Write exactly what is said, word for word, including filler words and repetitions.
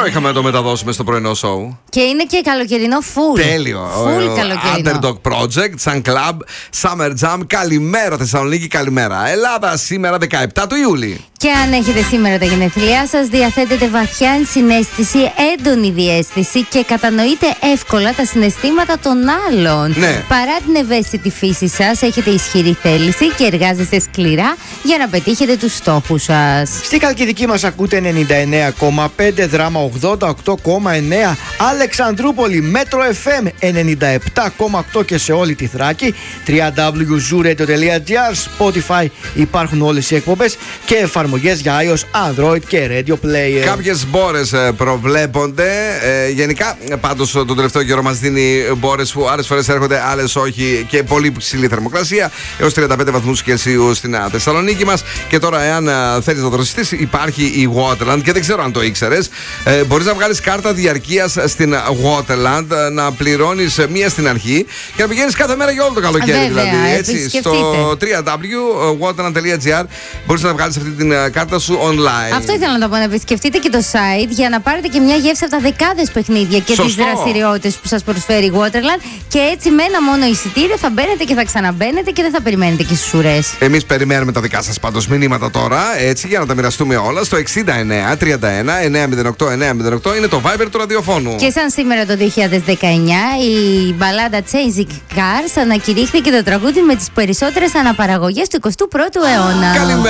είχαμε να το μεταδώσουμε στο πρωινό σοου. Και είναι και καλοκαιρινό full. Τέλειο. Full καλοκαιρινό. Underdog Project, Sun Club, Summer Jam. Καλημέρα Θεσσαλονίκη, καλημέρα Ελλάδα. Σήμερα δεκαεπτά του Ιούλη. Και αν έχετε σήμερα τα γενέθλιά σας, διαθέτετε βαθιά ενσυναίσθηση, έντονη διαίσθηση και κατανοείτε εύκολα τα συναισθήματα των άλλων. Ναι. Παρά την ευαίσθητη φύση σας, έχετε ισχυρή θέληση και εργάζεστε σκληρά για να πετύχετε τους στόχους σας. Στη Χαλκιδική μας ακούτε ενενήντα εννέα κόμμα πέντε, Δράμα ογδόντα οκτώ κόμμα εννέα, Αλεξανδρούπολη Μέτρο εφ εμ ενενήντα επτά κόμμα οκτώ και σε όλη τη Θράκη, double-u double-u double-u τελεία zoo radio τελεία gr, Spotify, υπάρχουν όλες οι εκπομπές και εφαρμογές για iOS, Android και Radio Player. Κάποιες μπόρες προβλέπονται. Ε, γενικά, πάντως, τον τελευταίο καιρό μας δίνει μπόρες που άλλες φορές έρχονται, άλλες όχι, και πολύ ψηλή θερμοκρασία, έως τριάντα πέντε βαθμούς Κελσίου στην Θεσσαλονίκη μας. Και τώρα, εάν θέλεις να το ρωσιστείς, υπάρχει η Waterland και δεν ξέρω αν το ήξερες. Ε, μπορείς να βγάλεις κάρτα διαρκείας στην Waterland, να πληρώνεις μία στην αρχή και να πηγαίνεις κάθε μέρα για όλο το καλοκαίρι. Βέβαια, δηλαδή, έτσι, στο double-u double-u double-u τελεία waterland τελεία gr μπορείς να βγάλεις αυτή την κάρτα σου online. Αυτό ήθελα να το πω, να επισκεφτείτε και το site για να πάρετε και μια γεύση από τα δεκάδες παιχνίδια και τις δραστηριότητες που σας προσφέρει η Waterland. Και έτσι με ένα μόνο εισιτήριο θα μπαίνετε και θα ξαναμπαίνετε και δεν θα περιμένετε και στις ουρές. Εμείς περιμένουμε τα δικά σας πάντως μηνύματα τώρα, έτσι, για να τα μοιραστούμε όλα. Στο εξήντα εννέα τριάντα ένα εννιακόσια οκτώ εννιακόσια οκτώ είναι το Viber του ραδιοφώνου. Και σαν σήμερα το δύο χιλιάδες δεκαεννιά η μπαλάντα Chasing Cars ανακηρύχθηκε το τραγούδι με τις περισσότερες αναπαραγωγές του εικοστού πρώτου αιώνα. Καλημέρα.